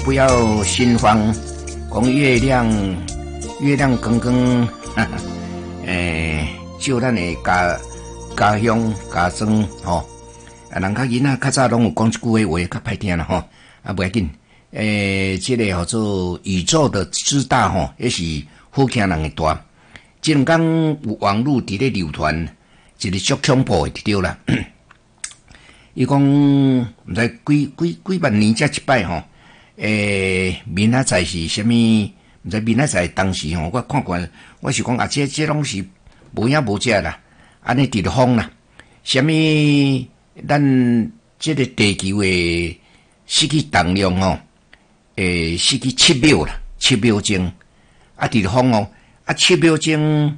不要心慌，讲月亮光光，照咱的家乡家庄吼。人较囡仔较早拢有讲一句话较歹听啦吼，不要紧。这个叫做宇宙的之大吼，也是好惊人的大。这两天有网络伫咧流传一个足恐怖的对啦。伊讲毋知几万年才一摆吼，明仔载是啥物？毋知明仔载当时吼，我看惯，我是讲这拢是无影无只啦，安尼伫风啦，啥物？咱这个地球的失去重量吼，失去7秒啦，7秒钟，伫风哦，7秒钟，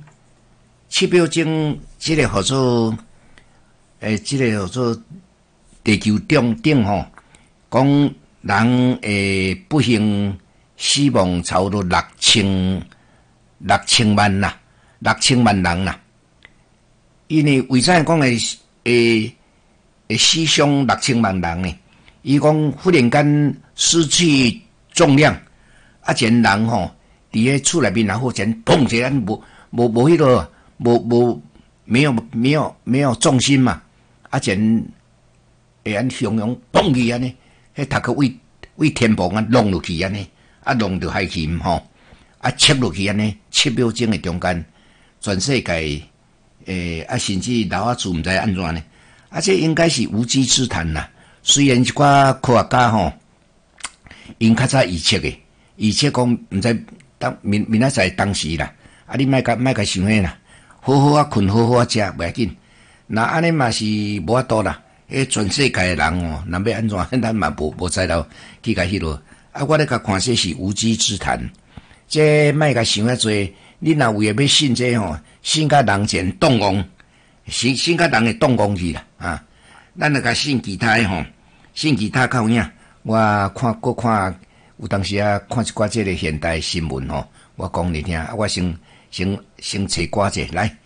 这个叫做，这个叫做。地球顶吼，讲人不幸死亡差不多6000万啦，6000万人啦。因为为啥讲会死伤6000万人呢？伊讲忽然间失去重量，前人吼伫咧厝内面，然后前砰一下，无迄个没有重心嘛，前。安汹涌蹦去安尼，迄头壳为天棚弄落去安尼，弄到海去吼，切落去安尼，7秒钟的中间，全世界甚至老子毋知安怎呢？这应该是无稽之谈啦。虽然一寡科学家吼，因较早预测讲毋知当明仔载当时啦，你莫甲想遐啦，好好困，好好食，袂要紧。那安尼嘛是无法度啦。全世界的人哦，若要安怎，咱嘛无知道去甲迄落。我咧甲看这是无稽之谈，这莫甲想遐多。你若为了要信这吼，信甲人前动妄，信甲人会动妄去啦咱著甲信其他吼，信其他较有影。我看有当时看一寡这个现代新闻吼，我讲你听，我先找歌者来。